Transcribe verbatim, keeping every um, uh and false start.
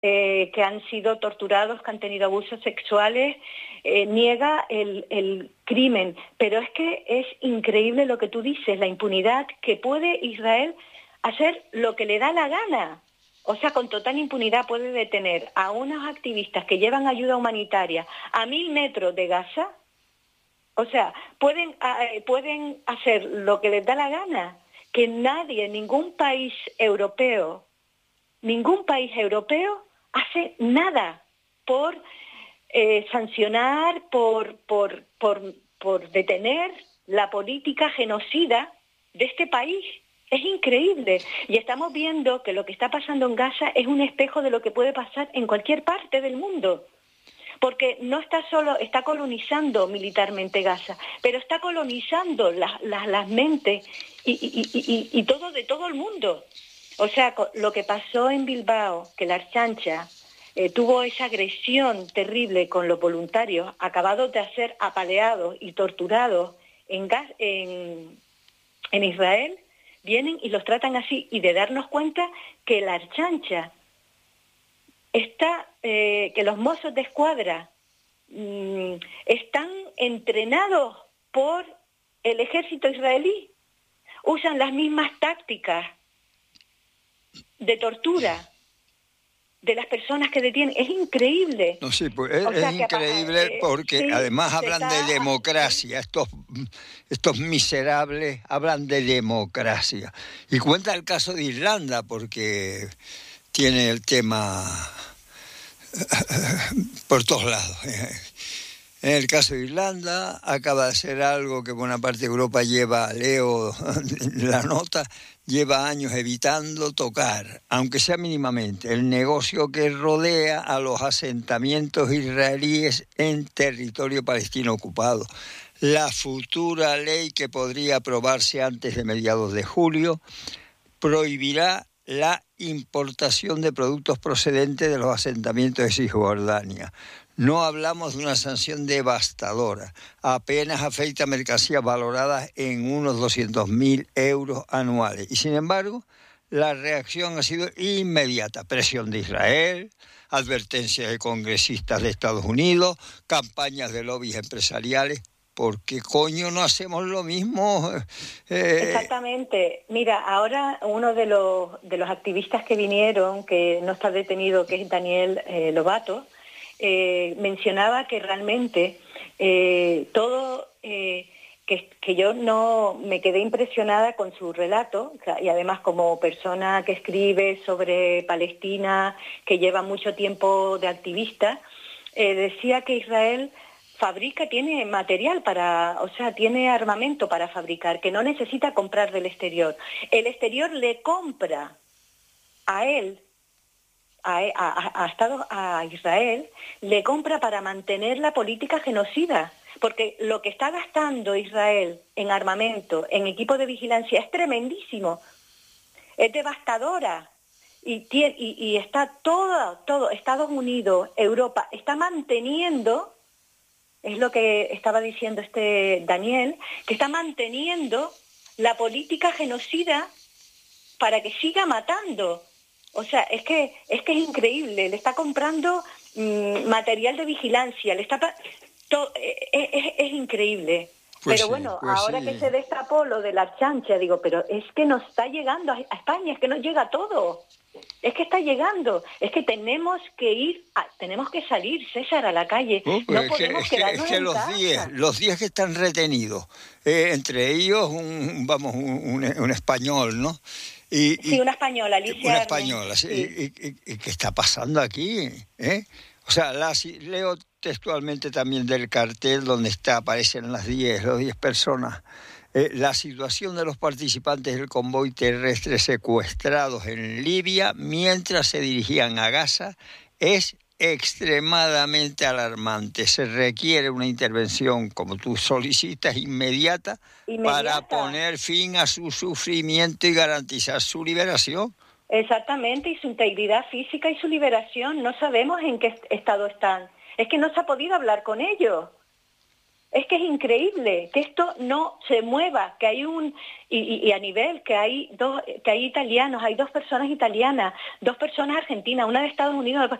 eh, que han sido torturados, que han tenido abusos sexuales, eh, niega el, el crimen. Pero es que es increíble lo que tú dices, la impunidad que puede Israel hacer lo que le da la gana. O sea, con total impunidad puede detener a unos activistas que llevan ayuda humanitaria a mil metros de Gaza. O sea, pueden, eh, pueden hacer lo que les da la gana, que nadie, ningún país europeo, ningún país europeo hace nada por eh, sancionar, por, por, por, por detener la política genocida de este país. Es increíble. Y estamos viendo que lo que está pasando en Gaza es un espejo de lo que puede pasar en cualquier parte del mundo. Porque no está solo, está colonizando militarmente Gaza, pero está colonizando las, las, las mentes y, y, y, y, y todo de todo el mundo. O sea, lo que pasó en Bilbao, que la Archancha eh, tuvo esa agresión terrible con los voluntarios, acabados de ser apaleados y torturados en, en, en Israel, vienen y los tratan así, y de darnos cuenta que la Archancha está, eh, que los mozos de escuadra mmm, están entrenados por el ejército israelí, usan las mismas tácticas de tortura de las personas que detienen. Es increíble. No, sí, pues es, o sea, es que, increíble eh, porque sí, además hablan está, de democracia. Estos, estos miserables hablan de democracia. Y cuenta el caso de Irlanda porque tiene el tema por todos lados. En el caso de Irlanda, acaba de ser algo que buena parte de Europa lleva, leo la nota, lleva años evitando tocar, aunque sea mínimamente, el negocio que rodea a los asentamientos israelíes en territorio palestino ocupado. La futura ley, que podría aprobarse antes de mediados de julio, prohibirá la importación de productos procedentes de los asentamientos de Cisjordania. No hablamos de una sanción devastadora, apenas afecta a mercancías valoradas en unos doscientos mil euros anuales. Y sin embargo, la reacción ha sido inmediata. Presión de Israel, advertencias de congresistas de Estados Unidos, campañas de lobbies empresariales. ¿Por qué coño no hacemos lo mismo? Eh... Exactamente. Mira, ahora uno de los, de los activistas que vinieron, que no está detenido, que es Daniel eh, Lobato, Eh, mencionaba que realmente eh, todo, eh, que, que yo no me quedé impresionada con su relato, y además como persona que escribe sobre Palestina, que lleva mucho tiempo de activista, eh, decía que Israel fabrica, tiene material para, o sea, tiene armamento para fabricar, que no necesita comprar del exterior. El exterior le compra a él, A, a, a, Estados, a Israel, le compra para mantener la política genocida, porque lo que está gastando Israel en armamento, en equipo de vigilancia, es tremendísimo, es devastadora, y, tiene, y, y está todo, todo, Estados Unidos, Europa, está manteniendo, es lo que estaba diciendo este Daniel, que está manteniendo la política genocida para que siga matando. O sea, es que es que es increíble, le está comprando mmm, material de vigilancia, le está to, es, es, es increíble. Pues pero sí, bueno, pues ahora sí. que se destapó lo de la Archancha, digo, pero es que no está llegando a, a España, es que no llega todo. Es que está llegando, es que tenemos que ir, a, tenemos que salir, César, a la calle. Oh, pues no es podemos que, quedarnos es que en los casa. diez, los diez que están retenidos, eh, entre ellos un, vamos, un, un, un español, ¿no? Y, sí, y, una española, Alicia una Armen, española, sí. sí. Y, y, y ¿qué está pasando aquí? ¿Eh? O sea, la, leo textualmente también del cartel donde está, aparecen las diez, los diez personas. Eh, la situación de los participantes del convoy terrestre secuestrados en Libia mientras se dirigían a Gaza es extremadamente alarmante. Se requiere una intervención, como tú solicitas, inmediata, inmediata, para poner fin a su sufrimiento y garantizar su liberación. Exactamente, y su integridad física y su liberación. No sabemos en qué estado están. Es que no se ha podido hablar con ellos. Es que es increíble que esto no se mueva, que hay un y, y, y a nivel que hay dos, que hay italianos, hay dos personas italianas, dos personas argentinas, una de Estados Unidos.